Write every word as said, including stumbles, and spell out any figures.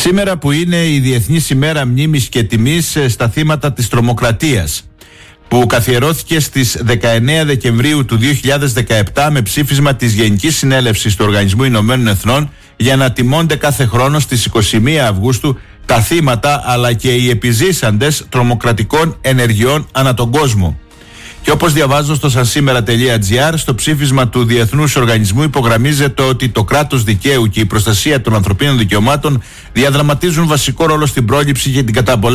Σήμερα που είναι η Διεθνής ημέρα μνήμης και τιμής στα θύματα της τρομοκρατίας, που καθιερώθηκε στις δεκαεννέα Δεκεμβρίου του δύο χιλιάδες δεκαεπτά με ψήφισμα της Γενικής Συνέλευσης του Οργανισμού Ηνωμένων Εθνών για να τιμώνται κάθε χρόνο στις εικοστή πρώτη Αυγούστου τα θύματα αλλά και οι επιζήσαντες τρομοκρατικών ενεργειών ανά τον κόσμο. Και όπως διαβάζω στο sansimera τελεία gr, στο ψήφισμα του Διεθνούς Οργανισμού υπογραμμίζεται ότι το κράτος δικαίου και η προστασία των ανθρωπίνων δικαιωμάτων διαδραματίζουν βασικό ρόλο στην πρόληψη και την καταπολέμηση